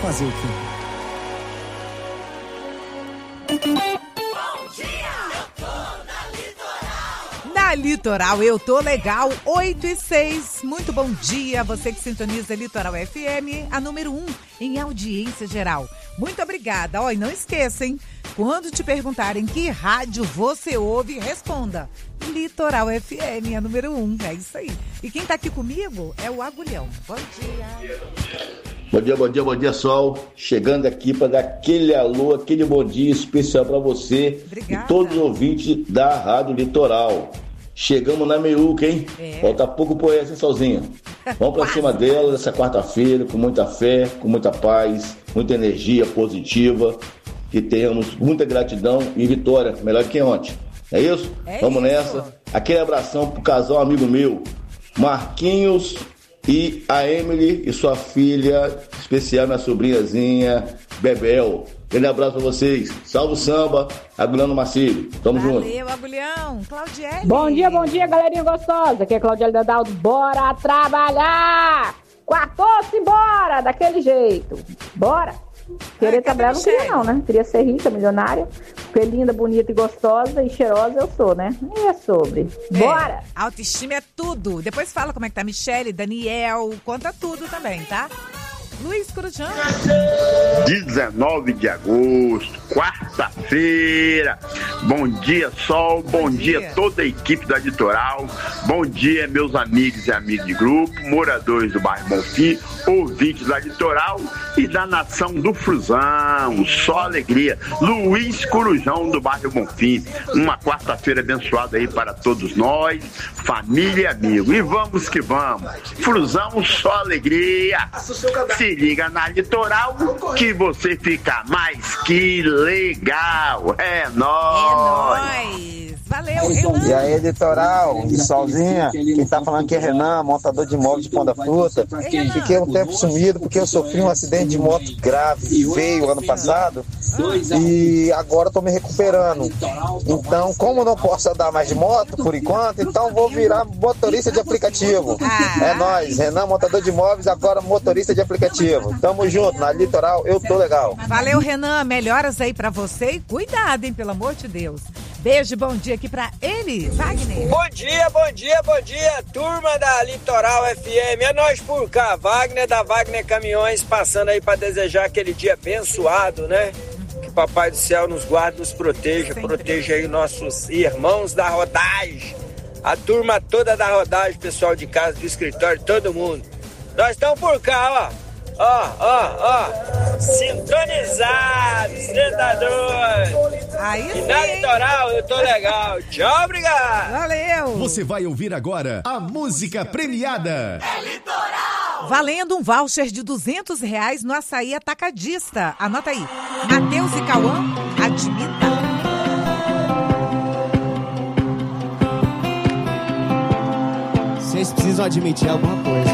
Fazer o quê? Na Litoral, eu tô legal, 8h06. Muito bom dia, você que sintoniza Litoral FM, a número 1 em audiência geral. Muito obrigada. Ó, e não esqueça, hein? Quando te perguntarem que rádio você ouve, responda. Litoral FM, a número 1. É isso aí. E quem tá aqui comigo é o Agulhão. Bom dia. Bom dia, Sol. Chegando aqui para dar aquele alô, aquele bom dia especial para você. Obrigada. E todos os ouvintes da Rádio Litoral. Chegamos na meiuca, hein? Falta pouco por essa, sozinha. Vamos para cima dela essa quarta-feira, com muita fé, com muita paz, muita energia positiva. Que tenhamos muita gratidão e vitória, melhor que ontem. É isso? Vamos nessa. Aquele abração pro casal amigo meu, Marquinhos e a Emily e sua filha especial, minha sobrinhazinha, Bebel. Aquele abraço pra vocês. Salve o samba, Agulhão Marcílio. Tamo junto. Valeu, Agulhão. Claudiele. Bom dia, galerinha gostosa. Aqui é Claudiele Dadaldo. Bora trabalhar! Quartou-se, bora! Daquele jeito. Bora! Querer trabalhar não queria não, né? Queria ser rica, milionária. Porque linda, bonita e gostosa e cheirosa eu sou, né? E é sobre. Bora! Autoestima é tudo. Depois fala como é que tá Michele, Daniel, conta tudo também, tá? Luiz Corujão. 19 de agosto, quarta-feira. Bom dia, Sol. Bom dia toda a equipe da Litoral. Bom dia, meus amigos e amigas de grupo, moradores do bairro Bonfim, ouvintes da Litoral e da nação do Flusão. Só alegria. Luiz Corujão do bairro Bonfim. Uma quarta-feira abençoada aí para todos nós, família e amigo. E vamos que vamos. Flusão, só alegria. Se liga na Litoral que você fica mais que legal. É nóis. Valeu, Renan. E aí, Litoral, de Solzinha, quem tá falando aqui é Renan, montador de imóveis de Pão da Fruta. Fiquei um tempo sumido porque eu sofri um acidente de moto grave, feio, ano passado, e agora tô me recuperando. Então, como não posso andar mais de moto por enquanto, então vou virar motorista de aplicativo. É nóis, Renan, montador de imóveis, agora motorista de aplicativo. Tamo junto, na Litoral, eu tô legal. Valeu, Renan, melhoras aí pra você e cuidado, hein, pelo amor de Deus. Beijo e bom dia aqui pra ele, Wagner. Bom dia, turma da Litoral FM. É nós por cá, Wagner da Wagner Caminhões, passando aí pra desejar aquele dia abençoado, né? Que Papai do Céu nos guarde, nos proteja, proteja aí nossos irmãos da rodagem, a turma toda da rodagem, pessoal de casa, do escritório, todo mundo. Nós estamos por cá, sintonizados, tentadores. Aí e na Litoral eu tô legal. Tchau, obrigado. Valeu. Você vai ouvir agora a música premiada. É Litoral. Valendo um voucher de R$200 no Açaí Atacadista. Anota aí. Matheus e Cauã, admita. Vocês precisam admitir alguma coisa.